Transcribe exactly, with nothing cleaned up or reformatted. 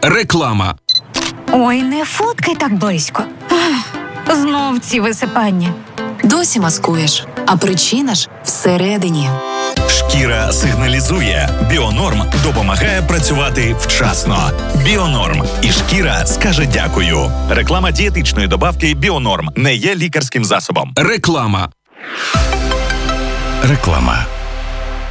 Реклама. Ой, не фоткай так близько. Ах, знов ці висипання. Досі маскуєш, а причина ж всередині. Шкіра сигналізує. Біонорм допомагає працювати вчасно. Біонорм. І шкіра скаже дякую. Реклама дієтичної добавки Біонорм не є лікарським засобом. Реклама. Реклама.